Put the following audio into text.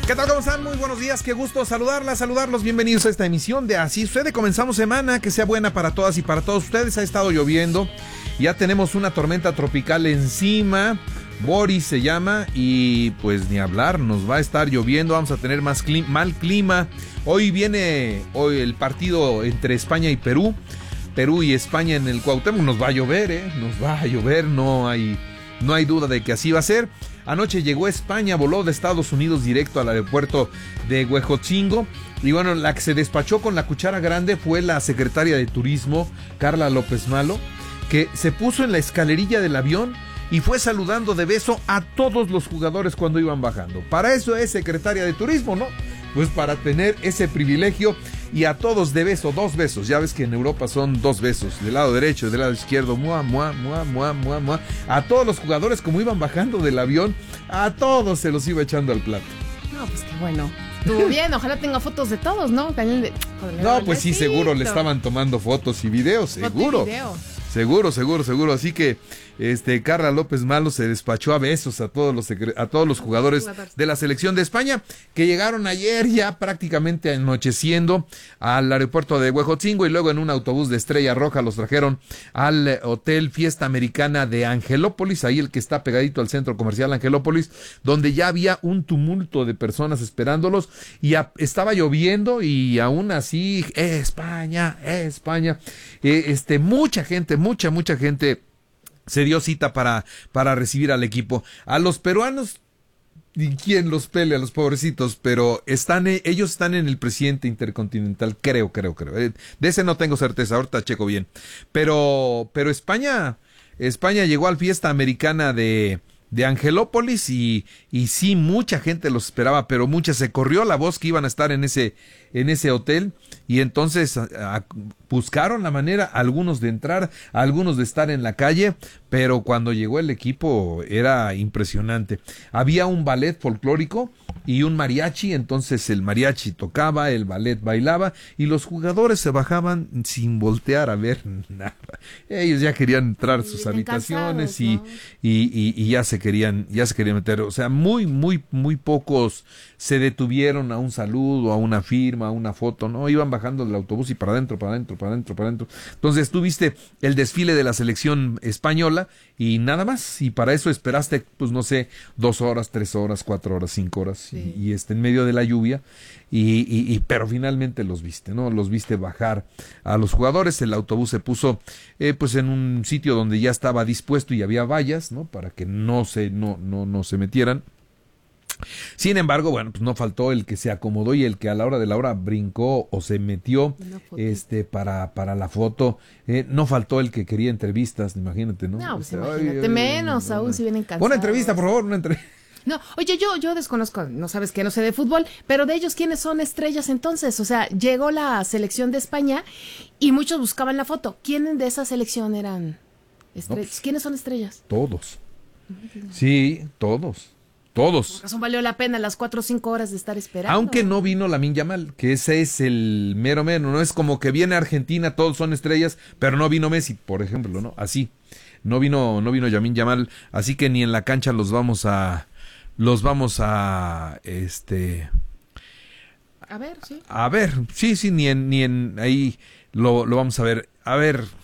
¿Qué tal? ¿Cómo están? Muy buenos días, qué gusto saludarlos, bienvenidos a esta emisión de Así Sucede. Comenzamos semana, que sea buena para todas y para todos ustedes. Ha estado lloviendo, ya tenemos una tormenta tropical encima, Boris se llama, y pues ni hablar, nos va a estar lloviendo, vamos a tener mal clima. Hoy viene el partido entre España y Perú y España en el Cuauhtémoc. Nos va a llover, no hay duda de que así va a ser. Anoche llegó España, voló de Estados Unidos directo al aeropuerto de Huejotzingo. Y bueno, la que se despachó con la cuchara grande fue la secretaria de Turismo, Carla López Malo, que se puso en la escalerilla del avión y fue saludando de beso a todos los jugadores cuando iban bajando. Para eso es secretaria de Turismo, ¿no? Pues para tener ese privilegio, y a todos de beso, 2 besos. Ya ves que en Europa son 2 besos, del lado derecho y del lado izquierdo. Mua, mua, mua, mua, mua, mua. A todos los jugadores, como iban bajando del avión, a todos se los iba echando al plato. No, pues qué bueno. Estuvo bien, ojalá tenga fotos de todos, ¿no? No, pues sí, seguro le estaban tomando fotos y videos, seguro. Seguro. Así que Carla López Malo se despachó a besos a todos los jugadores de la selección de España, que llegaron ayer ya prácticamente anocheciendo al aeropuerto de Huejotzingo, y luego en un autobús de Estrella Roja los trajeron al Hotel Fiesta Americana de Angelópolis, ahí el que está pegadito al centro comercial Angelópolis, donde ya había un tumulto de personas esperándolos, y estaba lloviendo, y aún así España, mucha gente se dio cita para recibir al equipo. A los peruanos, ¿y quién los pelea? A los pobrecitos, pero ellos están en el presidente intercontinental, creo. De ese no tengo certeza, ahorita checo bien. Pero España llegó al Fiesta Americana de Angelópolis, y sí, mucha gente los esperaba, pero se corrió la voz que iban a estar en ese hotel, y entonces buscaron la manera, algunos de entrar, algunos de estar en la calle, pero cuando llegó el equipo era impresionante. Había un ballet folclórico y un mariachi, entonces el mariachi tocaba, el ballet bailaba, y los jugadores se bajaban sin voltear a ver nada. Ellos ya querían entrar a sus habitaciones, ¿no? y ya se querían meter. O sea, muy pocos se detuvieron a un saludo, a una firma, a una foto, no, iban bajando del autobús y para adentro. Entonces tú viste el desfile de la selección española y nada más, y para eso esperaste, pues no sé, 2 horas, 3 horas, 4 horas, 5 horas, sí. y en medio de la lluvia, pero finalmente los viste, ¿no? Los viste bajar a los jugadores. El autobús se puso pues en un sitio donde ya estaba dispuesto y había vallas, ¿no? Para que no se metieran. Sin embargo, bueno, pues no faltó el que se acomodó y el que a la hora de la hora brincó o se metió para la foto. No faltó el que quería entrevistas, imagínate, ¿no? No, pues imagínate, menos aún si vienen cansados. Una entrevista, por favor, una entrevista. No, oye, yo desconozco, no sabes que no sé de fútbol, pero de ellos, ¿quiénes son estrellas entonces? O sea, llegó la selección de España y muchos buscaban la foto. ¿Quiénes de esa selección eran estrellas? No, pues, ¿quiénes son estrellas? Todos. Sí, todos. ¿Por razón valió la pena las 4 o 5 horas de estar esperando? Aunque no vino Lamine Yamal, que ese es el mero, no es como que viene Argentina, todos son estrellas, pero no vino Messi, por ejemplo, ¿no? Así, no vino Lamine Yamal, así que ni en la cancha los vamos a a ver, sí. A ver, sí, ni en ahí lo vamos a ver. A ver,